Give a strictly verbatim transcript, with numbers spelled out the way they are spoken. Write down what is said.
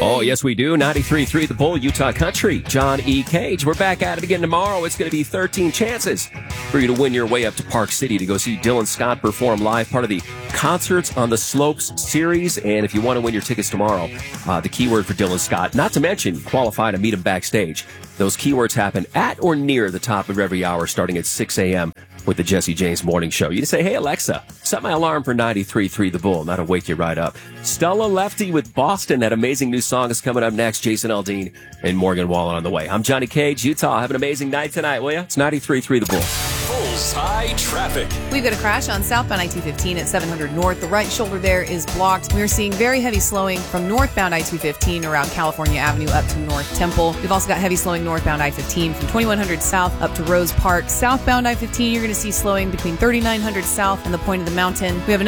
Oh, yes, we do. ninety-three point three The Bull, Utah Country. John E. Cage. We're back at it again tomorrow. It's going to be thirteen chances for you to win your way up to Park City to go see Dylan Scott perform live, part of the Concerts on the Slopes series. And if you want to win your tickets tomorrow, uh, the keyword for Dylan Scott, not to mention qualify to meet him backstage. Those keywords happen at or near the top of every hour starting at six a.m. with the Jesse James Morning Show. You can say, hey, Alexa, set my alarm for ninety-three point three The Bull. That'll wake you right up. Stella Lefty with Boston. That amazing new song is coming up next. Jason Aldean and Morgan Wallen on the way. I'm Johnny Cage, Utah. Have an amazing night tonight, will ya? It's ninety-three point three The Bull. Bullseye traffic. We've got a crash on southbound I two fifteen at seven hundred North. The right shoulder there is blocked. We're seeing very heavy slowing from northbound I two fifteen around California Avenue up to North Temple. We've also got heavy slowing northbound I fifteen from twenty-one hundred South up to Rose Park. Southbound I fifteen, you're going to see slowing between thirty-nine hundred South and the point of the mountain. We have